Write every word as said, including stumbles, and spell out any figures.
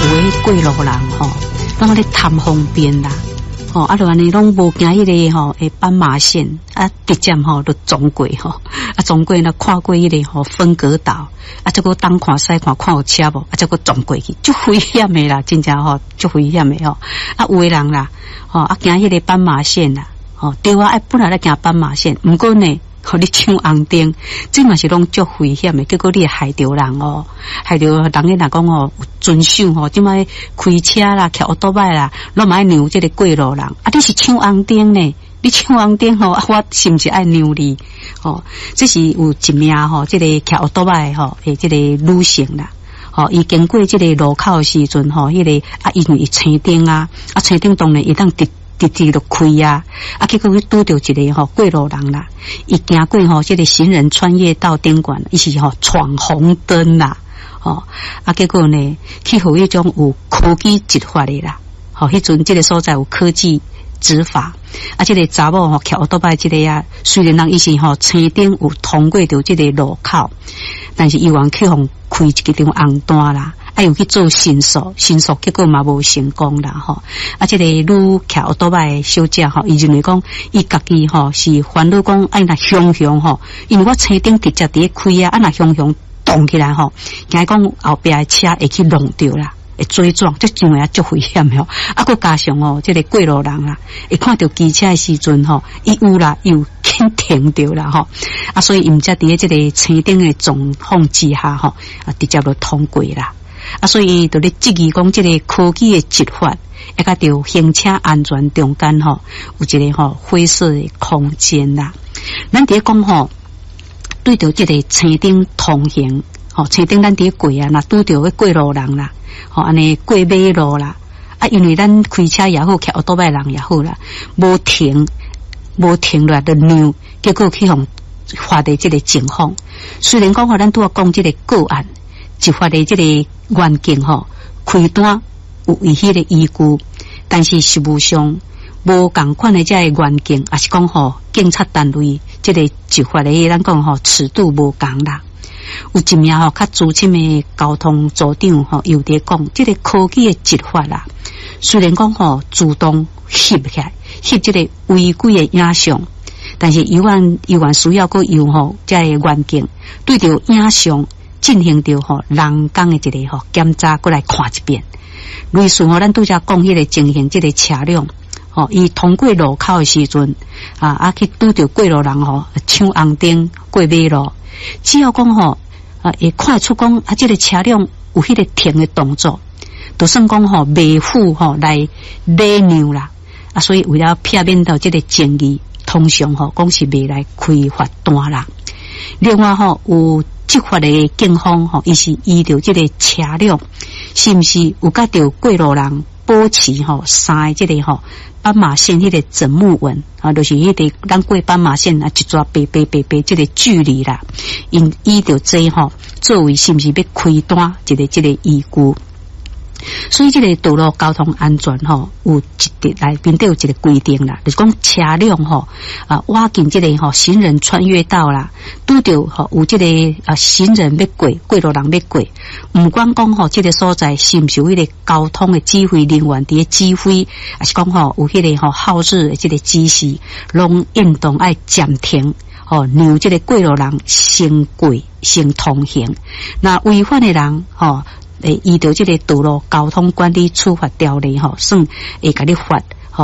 有诶过路人吼，拢咧贪方便啦。吼，啊，就安尼拢无行迄个吼诶斑马线，啊，直接吼就撞过吼，啊，撞过呢跨过迄个吼分隔岛，啊，结果东看西看看有车无，啊，结果撞过去，足危险诶啦，真正吼足危险诶吼，啊，有诶人啦，吼啊行迄个斑马线啦，吼对啊，哎本来咧行斑马线，毋过呢。互你抢红灯，这嘛是拢足危险的。结果你会害着人哦，害着人诶若讲哦，遵守吼，即摆开车啦、骑奥多摆啦，拢嘛爱让即个过路人。啊，你是抢红灯呢？你抢红灯吼，啊，我是毋是爱让你？哦，这是有一名吼，即、这个骑奥多摆吼，诶，即个女性啦。吼，伊经过即个路口时阵吼，迄、那个啊，因为伊青灯啊，啊，青灯当然伊当直。直直就开啊！啊，结果佢拄到一个吼过路人啦，伊行过吼，这个行人穿越道顶管，伊是吼闯红灯啦，吼啊，结果呢，去互迄种有科技执法的啦，吼，迄阵这个所在有科技执法，啊，这个查某吼骑奥多摆这个啊，虽然人伊是吼青灯有通过到这个路口，但是伊往去互开一个张红单啦。啊，又去做申诉，申诉结果嘛无成功啦吼。啊，这个女骑奥多摆小姐吼，伊认为讲，伊家己吼是烦恼讲，哎那雄雄吼，因为我车顶直接伫咧开啊，啊那雄雄动起来吼，惊讲后壁的车会去弄掉啦，会追撞，这真诶足危险吼。啊，佮加上吼，这个过路人啊，会看到机车的时阵吼，伊有啦，又紧停掉啦吼。啊，所以伊毋则伫咧这个车顶的状况之下吼，啊直接就通过啦。啊，所以就咧质疑讲，这个科技的执法，一个着行车安全中间吼，有一个吼灰色的空间啦。咱伫讲吼，对着这个青灯通行，吼青灯咱伫过啊，那拄着个过路人啦，吼安尼过马路啦，啊，因为咱开车也好，骑奥多摆人也好啦，无停，无停落来就让，结果去互发的这个情况。虽然讲吼，咱拄啊讲这个个案。执法的这个原件吼，开单有伊迄个依据，但是实务上无共款的这个原件，也是讲吼，警察单位这个执法的咱讲吼尺度无共啦。有一名吼较资深的交通组长吼，又伫讲，这个科技的执法啦，虽然讲吼主动翕起来，翕这个违规的影像，但是依然依然需要个用吼这个原件对着影像。进行着吼人工的一个吼检查，过来看一遍。类似吼，咱拄则讲迄个情形，即个车辆吼，伊通过路口的时阵啊啊，去拄着过路人吼抢红灯过马路，只要讲吼啊，会看出讲啊，即个车辆有迄个停的动作，就算讲吼未负吼来礼让啦啊，所以为了避免到即个争议，通常吼讲是未来开罚单啦。另外吼有。执法的警方吼，伊是依照这个车辆是毋是有甲着过路人保持吼三个这个吼斑马线迄个整木纹啊，就是迄个咱过斑马线啊，一抓白白白白这个距离啦，因依照这吼作为是毋是要开单一个这个依据。所以这个道路交通安全吼，有一直来面对有一个规定啦，就是讲车辆吼啊，挖进这个吼行人穿越道啦，拄着吼有这个啊行人要过，过路人要过，唔管讲吼这个所在是毋是有迄个交通的指挥人员伫咧指挥，还是讲吼有迄个吼号志的这个指示，拢应当爱暂停。哦，让这个过路人先过先通行，那违反的人吼。诶，依照这个道路交通管理处罚条例吼，算会甲你罚